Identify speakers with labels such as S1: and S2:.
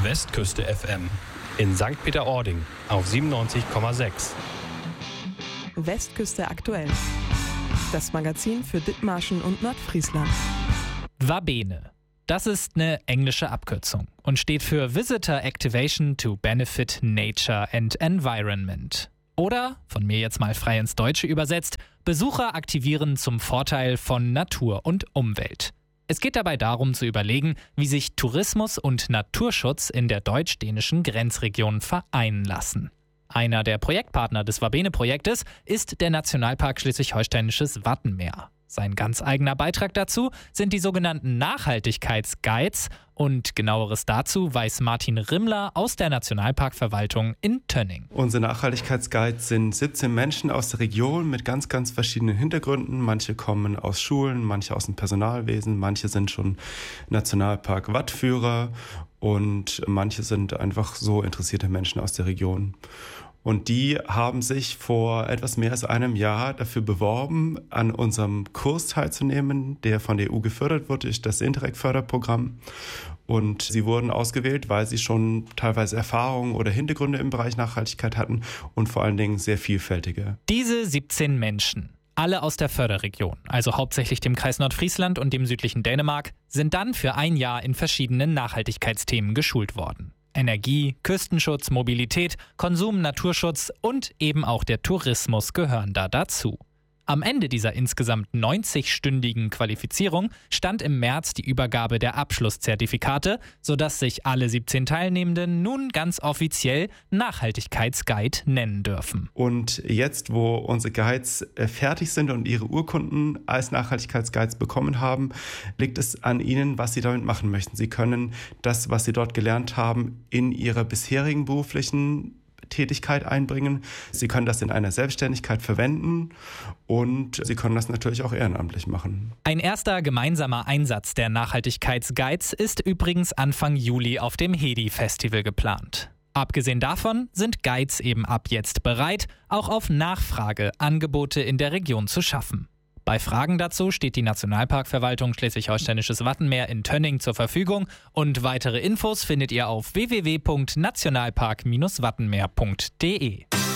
S1: Westküste FM in St. Peter-Ording auf 97,6.
S2: Westküste aktuell. Das Magazin für Dithmarschen und Nordfriesland.
S3: VABENE. Das ist eine englische Abkürzung und steht für Visitor Activation to Benefit Nature and Environment. Oder, von mir jetzt mal frei ins Deutsche übersetzt, Besucher aktivieren zum Vorteil von Natur und Umwelt. Es geht dabei darum zu überlegen, wie sich Tourismus und Naturschutz in der deutsch-dänischen Grenzregion vereinen lassen. Einer der Projektpartner des VABENE-Projektes ist der Nationalpark Schleswig-Holsteinisches Wattenmeer. Sein ganz eigener Beitrag dazu sind die sogenannten Nachhaltigkeitsguides und Genaueres dazu weiß Martin Rimmler aus der Nationalparkverwaltung in Tönning.
S4: Unsere Nachhaltigkeitsguides sind 17 Menschen aus der Region mit ganz, ganz verschiedenen Hintergründen. Manche kommen aus Schulen, manche aus dem Personalwesen, manche sind schon Nationalpark-Wattführer und manche sind einfach so interessierte Menschen aus der Region. Und die haben sich vor etwas mehr als einem Jahr dafür beworben, an unserem Kurs teilzunehmen, der von der EU gefördert wird durch das Interreg-Förderprogramm. Und sie wurden ausgewählt, weil sie schon teilweise Erfahrungen oder Hintergründe im Bereich Nachhaltigkeit hatten und vor allen Dingen sehr vielfältige.
S3: Diese 17 Menschen, alle aus der Förderregion, also hauptsächlich dem Kreis Nordfriesland und dem südlichen Dänemark, sind dann für ein Jahr in verschiedenen Nachhaltigkeitsthemen geschult worden. Energie, Küstenschutz, Mobilität, Konsum, Naturschutz und eben auch der Tourismus gehören da dazu. Am Ende dieser insgesamt 90-stündigen Qualifizierung stand im März die Übergabe der Abschlusszertifikate, sodass sich alle 17 Teilnehmenden nun ganz offiziell Nachhaltigkeitsguide nennen dürfen.
S4: Und jetzt, wo unsere Guides fertig sind und ihre Urkunden als Nachhaltigkeitsguides bekommen haben, liegt es an ihnen, was sie damit machen möchten. Sie können das, was sie dort gelernt haben, in ihrer bisherigen beruflichen Tätigkeit einbringen. Sie können das in einer Selbstständigkeit verwenden und Sie können das natürlich auch ehrenamtlich machen.
S3: Ein erster gemeinsamer Einsatz der Nachhaltigkeitsguides ist übrigens Anfang Juli auf dem Hedi-Festival geplant. Abgesehen davon sind Guides eben ab jetzt bereit, auch auf Nachfrage Angebote in der Region zu schaffen. Bei Fragen dazu steht die Nationalparkverwaltung Schleswig-Holsteinisches Wattenmeer in Tönning zur Verfügung und weitere Infos findet ihr auf www.nationalpark-wattenmeer.de.